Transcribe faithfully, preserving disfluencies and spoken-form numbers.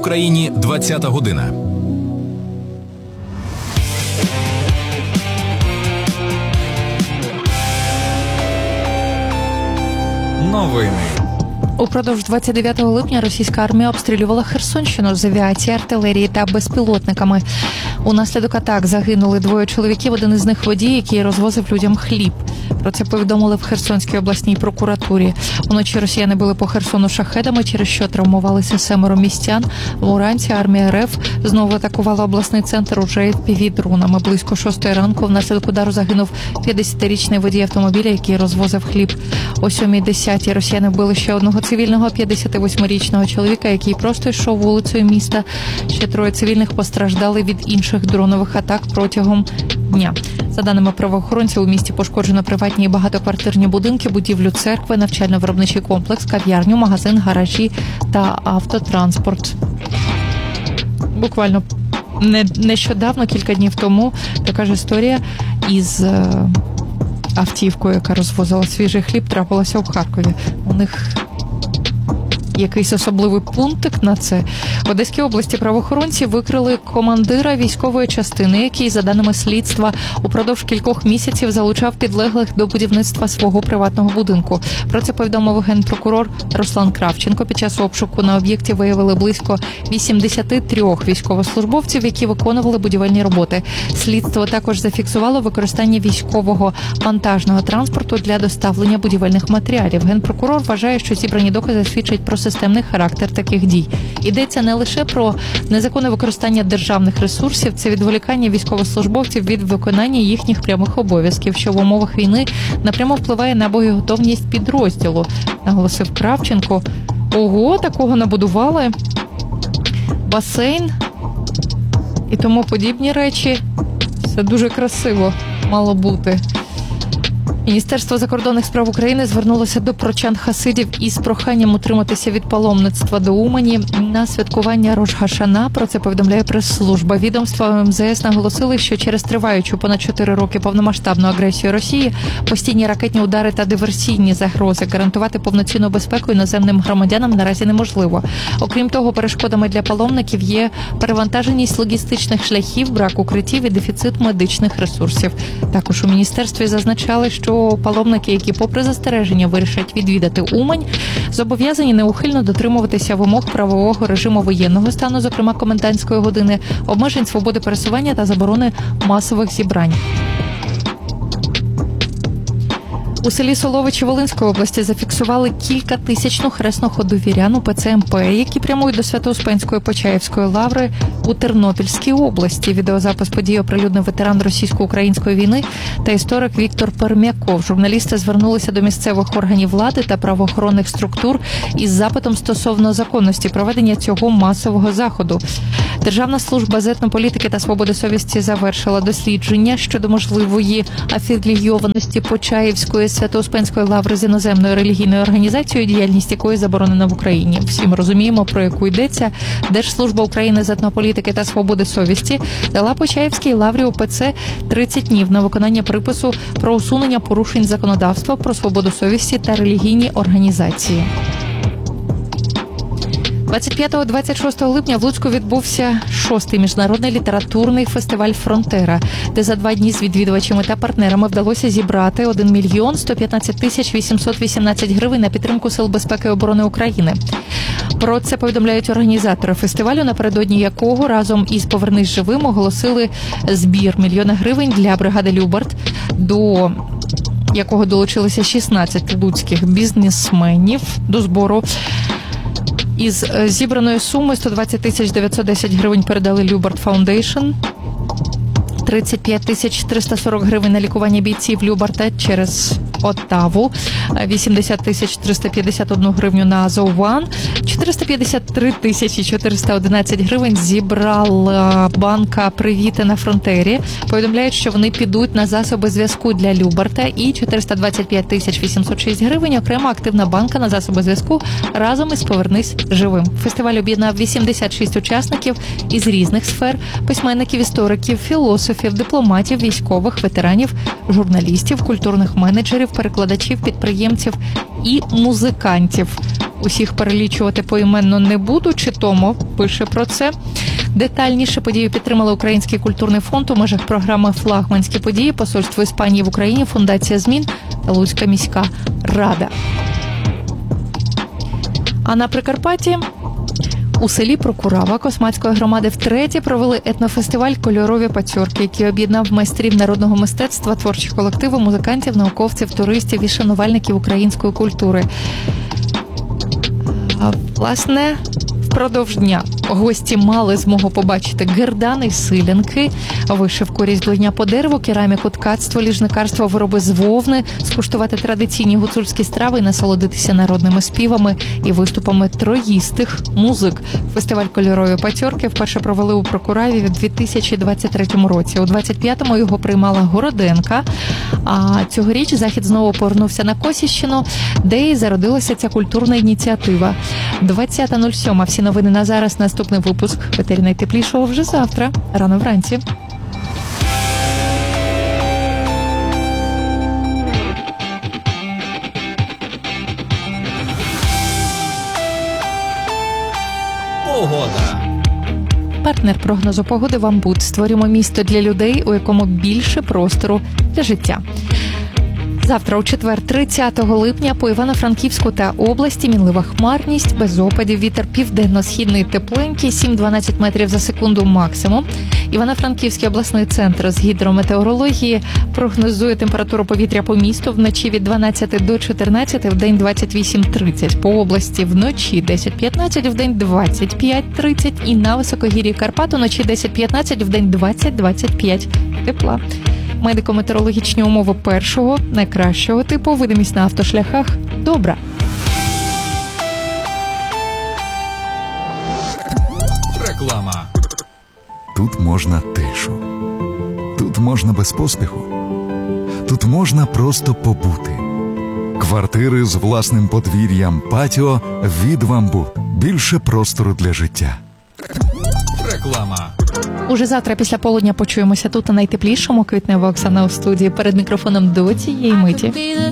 Україні двадцята година. Новини. Упродовж двадцять дев'ятого липня російська армія обстрілювала Херсонщину з авіації, артилерії та безпілотниками. Унаслідок атак загинули двоє чоловіків, один із них водій, який розвозив людям хліб. Про це повідомили в Херсонській обласній прокуратурі. Уночі росіяни били по Херсону шахедами, через що травмувалися семеро містян. Уранці армія РФ знову атакувала обласний центр уже еф пі ві-дронами. Близько шостої ранку внаслідок удару загинув п'ятдесятирічний водій автомобіля, який розвозив хліб. О сьомій десятій росіяни вбили ще одного цивільного п'ятдесятивосьмирічного чоловіка, який просто йшов вулицею міста. Ще троє цивільних постраждали від інших дронових атак протягом дня. За даними правоохоронців, у місті пошкоджено приватні і багатоквартирні будинки, будівлю церкви, навчально-виробничий комплекс, кав'ярню, магазин, гаражі та автотранспорт. Буквально не, нещодавно, кілька днів тому, така ж історія із е, автівкою, яка розвозила свіжий хліб, трапилася у Харкові. У них якийсь особливий пунктик на це. В Одеській області правоохоронці викрили командира військової частини, який, за даними слідства, упродовж кількох місяців залучав підлеглих до будівництва свого приватного будинку. Про це повідомив генпрокурор Руслан Кравченко. Під час обшуку на об'єкті виявили близько вісімдесят три військовослужбовців, які виконували будівельні роботи. Слідство також зафіксувало використання військового вантажного транспорту для доставлення будівельних матеріалів. Генпрокурор вважає, що зібрані докази свідчать про системний характер таких дій. Йдеться не лише про незаконне використання державних ресурсів, це відволікання військовослужбовців від виконання їхніх прямих обов'язків, що в умовах війни напряму впливає на боєготовність підрозділу, наголосив Кравченко. Ого, такого набудували. Басейн і тому подібні речі. Це дуже красиво мало бути. Міністерство закордонних справ України звернулося до прочан-хасидів із проханням утриматися від паломництва до Умані на святкування Рош-га-Шана. Про це повідомляє прес-служба. Відомства ем зе ес наголосили, що через триваючу понад чотири роки повномасштабну агресію Росії, постійні ракетні удари та диверсійні загрози гарантувати повноцінну безпеку іноземним громадянам наразі неможливо. Окрім того, перешкодами для паломників є перевантаженість логістичних шляхів, брак укриттів і дефіцит медичних ресурсів. Також у міністерстві зазначали, що паломники, які попри застереження вирішать відвідати Умань, зобов'язані неухильно дотримуватися вимог правового режиму воєнного стану, зокрема комендантської години, обмежень свободи пересування та заборони масових зібрань. У селі Соловичі Волинської області зафіксували кількатисячну хресну ходу вірян УПЦ ем пе, які прямують до Свято-Успенської Почаївської лаври у Тернопільській області. Відеозапис події оприлюднив ветеран російсько-української війни та історик Віктор Пермяков. Журналісти звернулися до місцевих органів влади та правоохоронних структур із запитом стосовно законності проведення цього масового заходу. Державна служба з етнополітики та свободи совісті завершила дослідження щодо можливої афілійованості Почаївської Свято-Успенської лаври з іноземною релігійною організацією, діяльність якої заборонена в Україні. Всі ми розуміємо, про яку йдеться. Держслужба України з етнополітики та свободи совісті дала Почаївській лаврі УПЦ тридцять днів на виконання припису про усунення порушень законодавства про свободу совісті та релігійні організації. двадцять п'ятого - двадцять шостого липня в Луцьку відбувся шостий міжнародний літературний фестиваль «Фронтера», де за два дні з відвідувачами та партнерами вдалося зібрати один мільйон сто п'ятнадцять тисяч вісімсот вісімнадцять гривень на підтримку Сил безпеки і оборони України. Про це повідомляють організатори фестивалю, напередодні якого разом із «Повернись живим» оголосили збір мільйона гривень для бригади «Любард», до якого долучилися шістнадцять луцьких бізнесменів до збору. Із зібраної суми сто двадцять тисяч дев'ятсот десять гривень передали Любард Фаундейшн, тридцять п'ять тисяч триста сорок гривень на лікування бійців Любарта через Оттаву, вісімдесят тисяч триста п'ятдесят одну гривню на Азов-Ван, чотириста п'ятдесят три тисячі чотириста одинадцять гривень зібрала банка «Привіти на фронтері». Повідомляють, що вони підуть на засоби зв'язку для Любарта, і чотириста двадцять п'ять тисяч вісімсот шість гривень окрема активна банка на засоби зв'язку разом із «Повернись живим». Фестиваль об'єднав вісімдесят шість учасників із різних сфер – письменників, істориків, філософів, дипломатів, військових, ветеранів, журналістів, культурних менеджерів, перекладачів, підприємців і музикантів. Усіх перелічувати поіменно не буду, чи Томо пише про це. Детальніше подію підтримали Український культурний фонд у межах програми «Флагманські події», Посольство Іспанії в Україні, Фундація змін та Луцька міська рада. А на Прикарпатті у селі Прокурава Космацької громади втретє провели етнофестиваль «Кольорові пацьорки», який об'єднав майстрів народного мистецтва, творчих колективів, музикантів, науковців, туристів і шанувальників української культури. А, власне, впродовж дня гості мали змогу побачити гердани й силянки, вишивку, різьблення по дереву, кераміку, ткацтво, ліжникарство, вироби з вовни, скуштувати традиційні гуцульські страви і насолодитися народними співами і виступами троїстих музик. Фестиваль «Кольорові пацьорки» вперше провели у Прокураві в дві тисячі двадцять третьому році. У двадцять п'ятому його приймала Городенка, а цьогоріч захід знову повернувся на Косівщину, де і зародилася ця культурна ініціатива. двадцята нуль сьома. Всі новини на зараз. Наступний випуск в етері найтеплішого вже завтра, рано вранці. Погода. Партнер прогнозу погоди «Вамбут». Створюємо місто для людей, у якому більше простору для життя. Завтра, у четвер, тридцятого липня, по Івано-Франківську та області мінлива хмарність, без опадів, вітер південно-східний тепленький, сім-дванадцять метрів за секунду максимум. Івано-Франківський обласний центр з гідрометеорології прогнозує температуру повітря по місту вночі від дванадцяти до чотирнадцяти, вдень двадцять вісім тридцять. По області вночі десять п'ятнадцять, вдень двадцять п'ять тридцять. І на високогір'ї Карпат вночі десять п'ятнадцять, вдень двадцять двадцять п'ять тепла. Медико-метеорологічні умови першого, найкращого типу, видимість на автошляхах добра. Реклама. Тут можна тишу. Тут можна без поспіху. Тут можна просто побути. Квартири з власним подвір'ям, патіо від «Вамбут». Більше простору для життя. Реклама. Уже завтра після полудня почуємося тут у найтеплішому. Квітнева Оксана у студії. Перед мікрофоном до цієї миті.